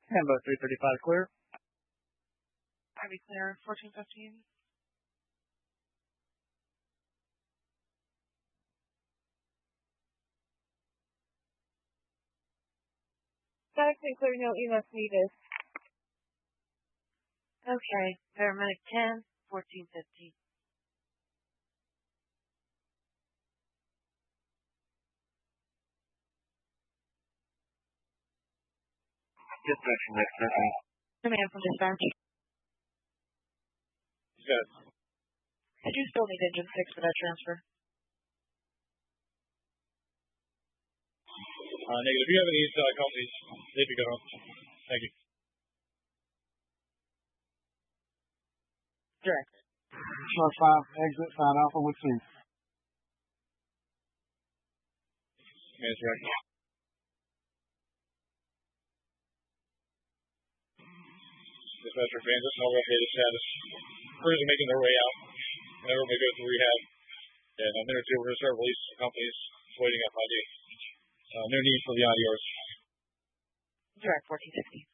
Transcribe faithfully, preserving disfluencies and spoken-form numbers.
Hambo three thirty-five clear. I be clear, fourteen fifteen. Static and clear, no E M S needed. Okay, paramedic ten, fourteen fifteen. Dispatch from next session. Command from dispatch. Yes. Did you still need engine six for that transfer? Uh, negative. If you have any uh, companies, they can go home. Thank you. Direct. Shark five, exit, sign Alpha with C. Yes, right. Dispatcher Kansas, no updated status. Crews are making their way out. And everybody goes to rehab. And a minute or two, we're going to start releasing companies waiting F I D. Uh, no need for the I D Rs. Direct, fourteen sixty.